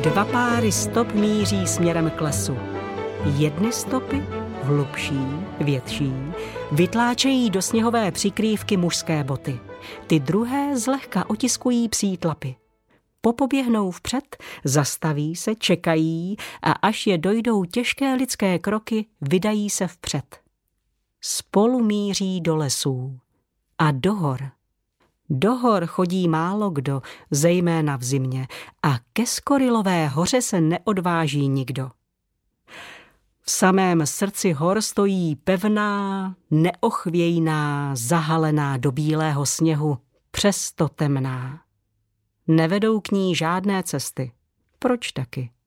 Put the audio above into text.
2 páry stop míří směrem k lesu. Jedny stopy, hlubší, větší, vytláčejí do sněhové přikrývky mužské boty. Ty druhé zlehka otiskují psí tlapy. Popoběhnou vpřed, zastaví se, čekají a až je dojdou těžké lidské kroky, vydají se vpřed. Spolu míří do lesů a do hor. Do hor chodí málo kdo, zejména v zimě, a ke Skorilové hoře se neodváží nikdo. V samém srdci hor stojí pevná, neochvějná, zahalená do bílého sněhu, přesto temná. Nevedou k ní žádné cesty. Proč taky?